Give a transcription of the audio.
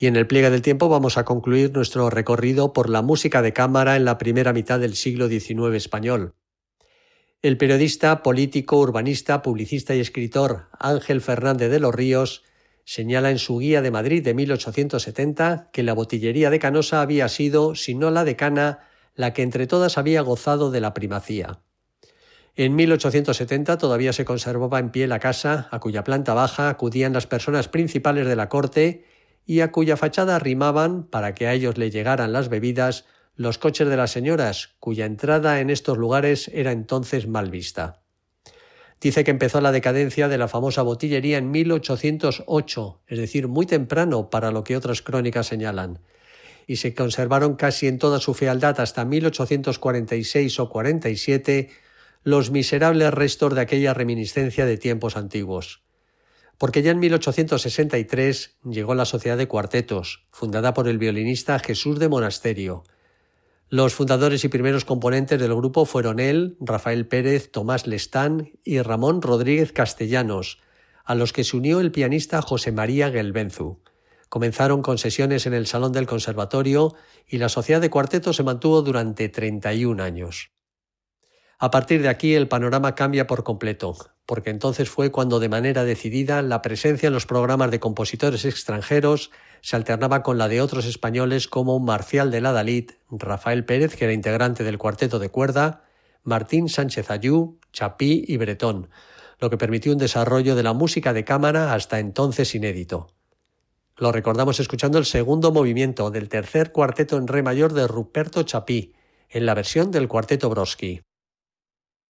Y en el pliegue del tiempo vamos a concluir nuestro recorrido por la música de cámara en la primera mitad del siglo XIX español. El periodista, político, urbanista, publicista y escritor Ángel Fernández de los Ríos señala en su Guía de Madrid de 1870 que la botillería de Canosa había sido, si no la decana, la que entre todas había gozado de la primacía. En 1870 todavía se conservaba en pie la casa, a cuya planta baja acudían las personas principales de la corte y a cuya fachada arrimaban, para que a ellos le llegaran las bebidas, los coches de las señoras, cuya entrada en estos lugares era entonces mal vista. Dice que empezó la decadencia de la famosa botillería en 1808, es decir, muy temprano para lo que otras crónicas señalan, y se conservaron casi en toda su fealdad hasta 1846 o 47 los miserables restos de aquella reminiscencia de tiempos antiguos. Porque ya en 1863 llegó la Sociedad de Cuartetos, fundada por el violinista Jesús de Monasterio. Los fundadores y primeros componentes del grupo fueron él, Rafael Pérez, Tomás Lestán y Ramón Rodríguez Castellanos, a los que se unió el pianista José María Gelbenzu. Comenzaron con sesiones en el Salón del Conservatorio y la Sociedad de Cuartetos se mantuvo durante 31 años. A partir de aquí el panorama cambia por completo, porque entonces fue cuando de manera decidida la presencia en los programas de compositores extranjeros se alternaba con la de otros españoles como Marcial de Ladalit, Rafael Pérez, que era integrante del cuarteto de cuerda, Martín Sánchez Ayú, Chapí y Bretón, lo que permitió un desarrollo de la música de cámara hasta entonces inédito. Lo recordamos escuchando el segundo movimiento del tercer cuarteto en re mayor de Ruperto Chapí, en la versión del Cuarteto Brodsky.